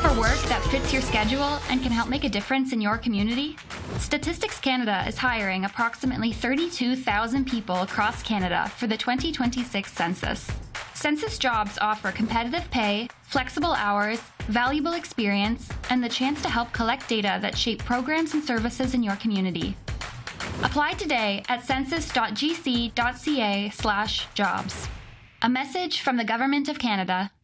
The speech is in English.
for work that fits your schedule and can help make a difference in your community? Statistics Canada is hiring approximately 32,000 people across Canada for the 2026 census. Census jobs offer competitive pay, flexible hours, valuable experience, and the chance to help collect data that shape programs and services in your community. Apply today at census.gc.ca/jobs. A message from the Government of Canada.